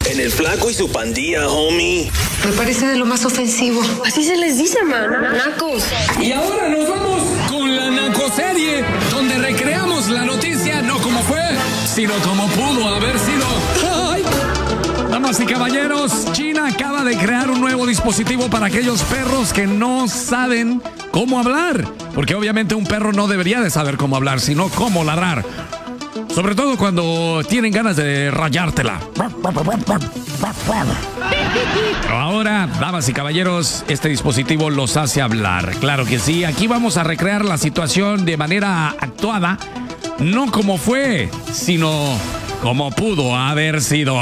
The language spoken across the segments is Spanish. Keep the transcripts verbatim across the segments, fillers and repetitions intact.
En el Flaco y su pandilla, homie. Me parece de lo más ofensivo. Así se les dice, man. Nacos. Y ahora nos vamos con la Nacoserie, donde recreamos la noticia no como fue, sino como pudo haber sido. ¡Ay! Damas y caballeros, China acaba de crear un nuevo dispositivo para aquellos perros que no saben cómo hablar. Porque obviamente un perro no debería de saber cómo hablar, sino cómo ladrar. Sobre todo cuando tienen ganas de rayártela. Ahora, damas y caballeros, este dispositivo los hace hablar. Claro que sí. Aquí vamos a recrear la situación de manera actuada. No como fue, sino como pudo haber sido.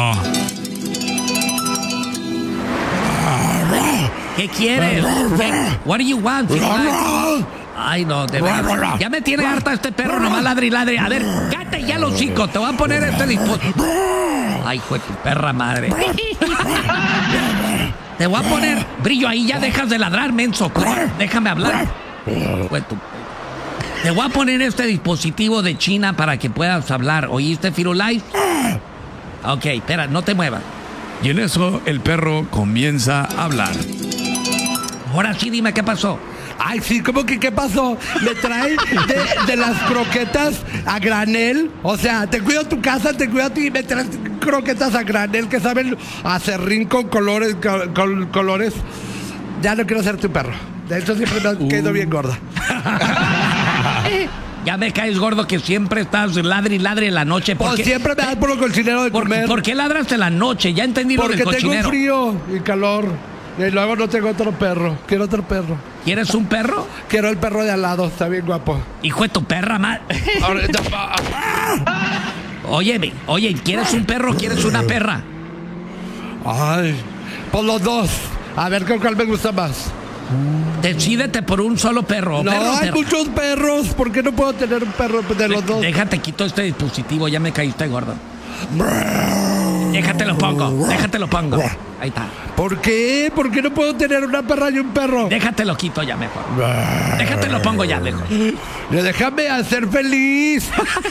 ¿Qué quieres? What do you want? Ay, no, de verdad. Ya me tiene harta este perro, nomás ladre y ladre. A ver, cállate ya los chicos. Te voy a poner este dispositivo. Ay, hijo de tu perra madre. Te voy a poner brillo ahí. Ya dejas de ladrar, menso. Déjame hablar. Te voy a poner este dispositivo de China para que puedas hablar. ¿Oíste, Firulais? Ok, espera, no te muevas. Y en eso el perro comienza a hablar. Ahora sí, dime qué pasó. Ay, sí, ¿cómo que qué pasó? Me trae de, de las croquetas a granel. O sea, te cuido tu casa, te cuido a ti y me traes croquetas a granel que saben a serrín con colores, con colores. Ya no quiero ser tu perro. De hecho, siempre me ha quedado uh. bien gorda. Ya me caes gordo que siempre estás ladre y ladre en la noche. Pues porque, siempre me das por lo cochinero de por, comer. ¿Por qué ladras en la noche? Ya entendí lo del cochinero. Porque tengo frío y calor. Y luego no tengo otro perro. Quiero otro perro. ¿Quieres un perro? Quiero el perro de al lado. Está bien guapo. Hijo de tu perra, ma... Oye, oye, ¿quieres un perro o quieres una perra? Ay, pues los dos. A ver con cuál me gusta más. Decídete por un solo perro. No, perro, hay perro. muchos perros. ¿Por qué no puedo tener un perro de los dos? Déjate, quito este dispositivo. Ya me caíste gordo. Déjate lo pongo. Déjate lo pongo. Ahí está. ¿Por qué? ¿Por qué no puedo tener una perra y un perro? Déjate lo quito ya mejor. Déjate lo pongo ya mejor. Déjame hacer feliz.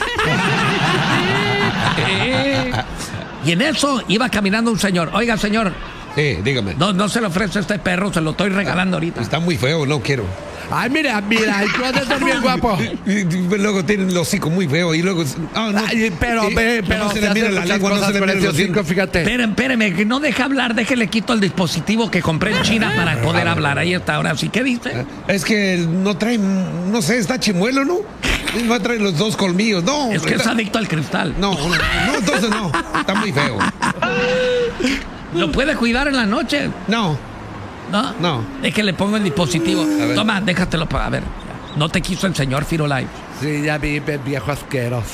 Y en eso iba caminando un señor. Oiga, señor. Sí, dígame. No, no se le ofrece a este perro, se lo estoy regalando ahorita. Está muy feo, no quiero. Ay, mira, mira, y tú has de ser bien guapo. Luego tienen el hocico muy feo y luego... Oh, no. Ay, pero, sí, pero, pero no se le mira la lengua, no se le mira el hocico, fíjate. Esperen, espérenme, que no deja hablar, déjele quito el dispositivo que compré en China para poder hablar. Ahí está, ahora sí, ¿qué dice? Es que no trae, no sé, está chimuelo, ¿no? No trae los dos colmillos, no. Es que está... es adicto al cristal. No, no, no, entonces no, está muy feo. ¿Lo puede cuidar en la noche? No. ¿No? No. Es que le pongo el dispositivo. Toma, déjatelo para ver. No te quiso el señor Firulais. Sí, ya vi, viejo asqueroso.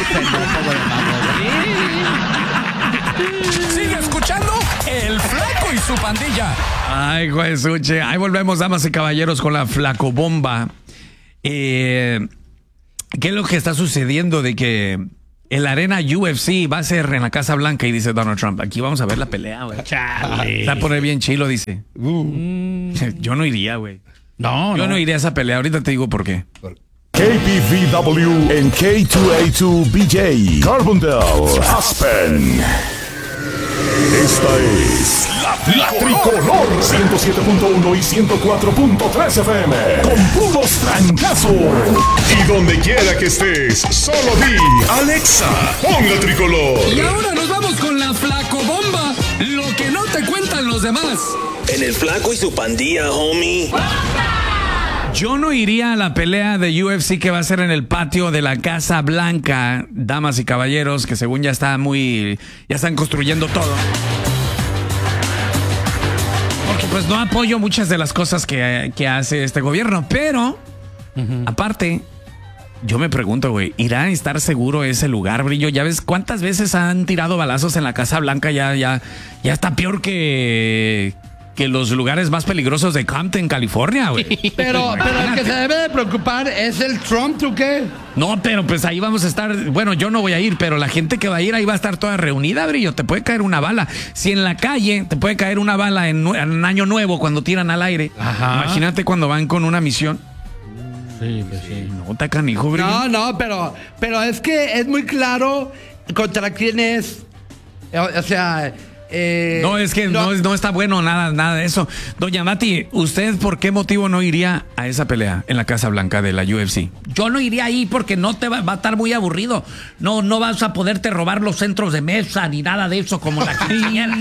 Sigue escuchando El Flaco y su pandilla. Ay, güey, suche. Ahí volvemos, damas y caballeros, con la flacobomba. Eh, ¿Qué es lo que está sucediendo de que en la arena U F C va a ser en la Casa Blanca? Y dice Donald Trump, aquí vamos a ver la pelea, güey. Se va a poner bien chilo, dice. Uh. Yo no iría, güey. No, Yo no. no iría a esa pelea. Ahorita te digo por qué. K P V W en K dos A dos B J, Carbondale, Aspen. Esta es la, la Tricolor ciento siete punto uno y ciento cuatro punto tres F M con puros trancazos. Y donde quiera que estés, solo di Alexa, pon la Tricolor. Y ahora nos vamos con la flacobomba, lo que no te cuentan los demás. En el Flaco y su pandilla, homie. Yo no iría a la pelea de U F C que va a ser en el patio de la Casa Blanca, damas y caballeros, que según ya está muy... ya están construyendo todo. Porque pues no apoyo muchas de las cosas que, que hace este gobierno, pero uh-huh. aparte, yo me pregunto, güey, ¿irá a estar seguro ese lugar, Brillo? Ya ves cuántas veces han tirado balazos en la Casa Blanca, ya, ya, ya está peor que... que los lugares más peligrosos de Compton, California, güey. Pero, pero el que se debe de preocupar es el Trump, ¿tú qué? No, pero pues ahí vamos a estar, bueno, yo no voy a ir, pero la gente que va a ir ahí va a estar toda reunida, Brillo. Te puede caer una bala. Si en la calle te puede caer una bala en, en Año Nuevo cuando tiran al aire. Ajá. Imagínate cuando van con una misión. Sí, pues sí. No, está canijo, Brillo. No, no, pero, pero es que es muy claro contra quién es. O, o sea... Eh, No, es que no. No, no está bueno nada, nada de eso. Doña Mati, ¿usted por qué motivo no iría a esa pelea en la Casa Blanca de la U F C? Yo no iría ahí porque no te va, va a estar muy aburrido. No, no vas a poderte robar los centros de mesa ni nada de eso como la quiniela.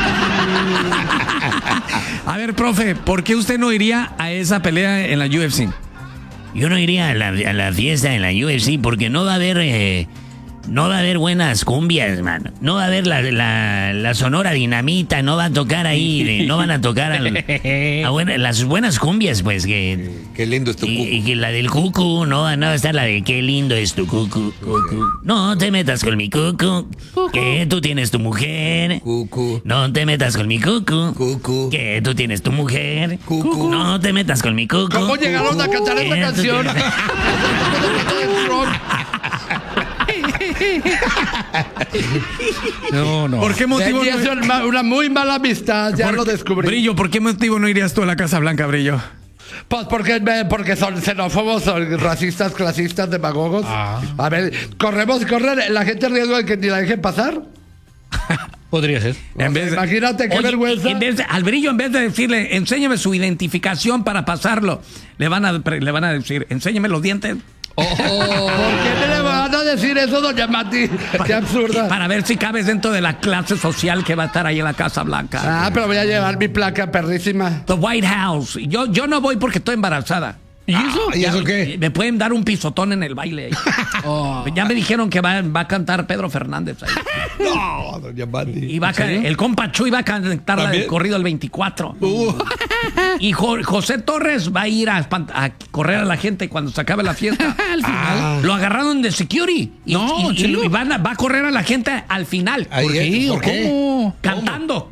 A ver, profe, ¿por qué usted no iría a esa pelea en la U F C? Yo no iría a la, a la fiesta en la U F C porque no va a haber... Eh, No va a haber buenas cumbias, mano. No va a haber la, la, la Sonora Dinamita, no va a tocar ahí, de- no van a tocar al- a buena- las buenas cumbias, pues, que... Qué lindo es tu Y, cuco. y que la del cucu, no, no va a estar la de qué lindo es tu cucu. Cucu. No te metas con mi cucu, que tú tienes tu mujer. Cucu. No te metas con mi cucu, Cucu. que tú tienes tu mujer. Cucu. No te metas con mi cucu. ¿Cómo llegaron a cantar que esta tú canción? tienes- No, no. ¿Por qué motivo Tenía no... una muy mala amistad, ya por- lo descubrí. Brillo, ¿por qué motivo no irías tú a la Casa Blanca, Brillo? Pues porque, porque son xenófobos, son racistas, clasistas, demagogos. A ver, corremos, corre la gente en riesgo de que ni la dejen pasar. Podría ser. En vez de- Imagínate qué Oye, vergüenza. en vez de- al Brillo, en vez de decirle, enséñame su identificación para pasarlo, le van a, pre- le van a decir, enséñame los dientes. ¿Por qué me le van a decir eso, doña Mati? Qué absurda. Para ver si cabes dentro de la clase social que va a estar ahí en la Casa Blanca. Ah, pero voy a llevar mi placa perrísima. The White House. Yo, yo no voy porque estoy embarazada. ¿Y eso? ¿Y eso qué? Me pueden dar un pisotón en el baile ahí. Ya me dijeron que va, va a cantar Pedro Fernández ahí. No, doña Mati. Y va a ca- el compa Chuy va a cantar la del ¿También? corrido el veinticuatro. Y Jo- José Torres va a ir a, espant- a correr a la gente cuando se acabe la fiesta. Al final. Lo agarraron de security. Y, No, y- y chilo. y van a- va a correr a la gente al final. Ahí ¿Por es, qué? ¿por ¿O qué? cómo? Cantando.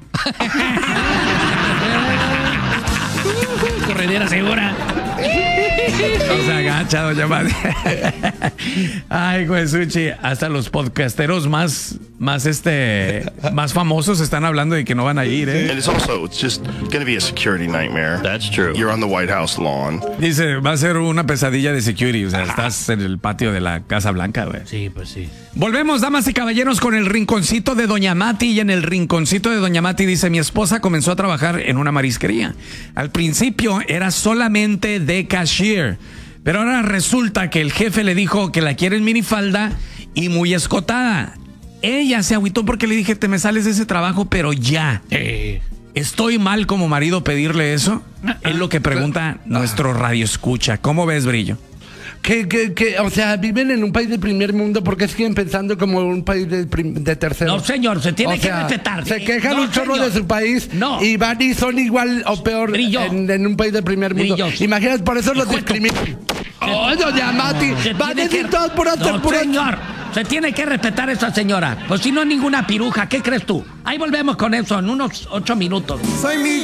Corredera segura. No se agacha, doña Mati. Ay, Juesuchi, hasta los podcasteros más, más este, más famosos están hablando de que no van a ir, ¿eh? And it's also, it's just going to be a security nightmare. That's true. You're on the White House lawn. Dice, va a ser una pesadilla de security. O sea, estás en el patio de la Casa Blanca, güey. Sí, pues sí. Volvemos, damas y caballeros, con el rinconcito de Doña Mati. Y en el rinconcito de Doña Mati dice, mi esposa comenzó a trabajar en una marisquería. Al principio era solamente de cashier, pero ahora resulta que el jefe le dijo que la quiere en minifalda y muy escotada. Ella se agüitó porque le dije, te me sales de ese trabajo, pero ya. Eh, ¿Estoy mal como marido pedirle eso? Es lo que pregunta nuestro radio escucha. ¿Cómo ves, Brillo? Que, que, que, o sea, viven en un país de primer mundo porque siguen pensando como un país de, prim- de tercero. No, señor, se tiene O que sea, respetar. Se quejan No, un chorro señor. de su país No. y van y son igual o peor Brillo. en, en un país de primer mundo. Brillo. Imagínate, por eso los Hijo de tu- discriminan. ¡Oh, doña Mati! Se Van a tiene decir que- todos por hacer No, pura... señor, se tiene que respetar a esa señora. Pues si no es ninguna piruja, ¿qué crees tú? Ahí volvemos con eso en unos ocho minutos.